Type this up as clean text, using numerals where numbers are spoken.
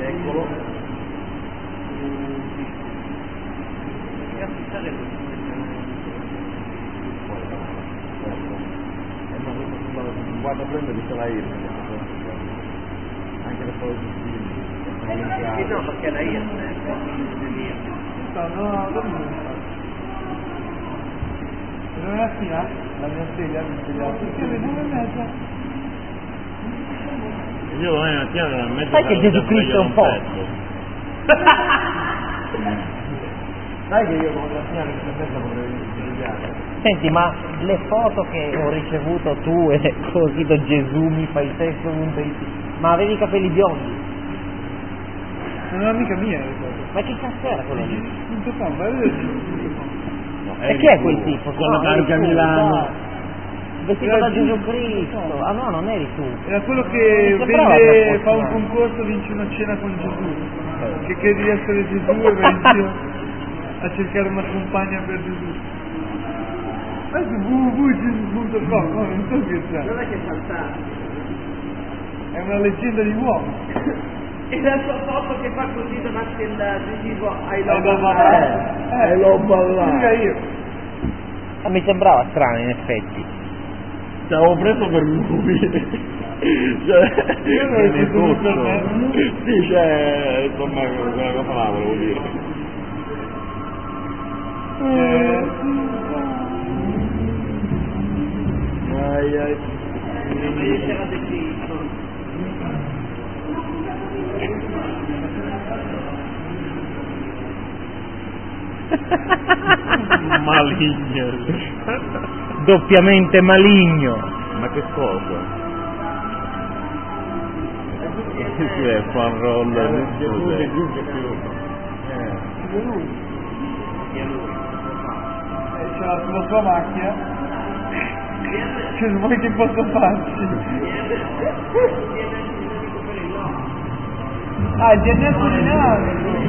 Eccolo. Ragazzi, sarebbe guarda prendere tutta la IRS, anche le cose di no, perché la IRS non è la fila? La mia sveglia? io domani mattina non ammetto. Sai che Gesù Cristo è un po'? Sai che io domani mattina alle 7:30 vorrei svegliare. Senti, ma le foto che ho ricevuto tu e così da Gesù mi fai sesso, ma avevi i capelli biondi? Non era mica mia le foto. Ma che cazzo era quello lì? .com, ma E chi è quel tipo? Con la barca a Milano. Vestito da Gesù Cristo. Ah no, non eri tu. era quello che Mi sembrava vende, fa un troppo concorso, vince una cena con Gesù. Che crede di essere Gesù e va in giro a cercare una compagna per Gesù. Adesso www.gesù.com, no, non so che c'è. non è che saltare. È una leggenda di uomo. E la sua foto che fa così davanti al tipo ai L'ho lobo ballato. Mica io. Ah, mi sembrava strano in effetti. Ti avevo preso per lui. Cioè, Io non ho preso per me. Sì, cioè, insomma, quella cosa là volevo dire. Ai. c'era De Cristo. Maligno. Doppiamente maligno. Ma che cosa? Sì, è fan roll. Gesù Cos'è? c'è la sua macchina. Che vuoi che posso farci? Ah, il DNS delle navi!